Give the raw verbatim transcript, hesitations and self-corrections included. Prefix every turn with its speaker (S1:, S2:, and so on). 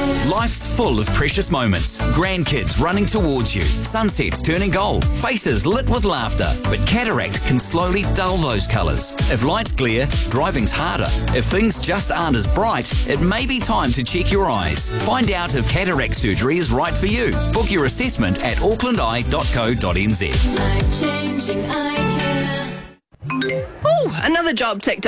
S1: Life's full of precious moments. Grandkids running towards you, sunsets turning gold, faces lit with laughter. But cataracts can slowly dull those colours. If lights glare, driving's harder. If things just aren't as bright, it may be time to check your eyes. Find out if cataract surgery is right for you. Book your assessment at auckland eye dot co dot n z.
S2: Life-changing eye care.
S3: Ooh, another job ticked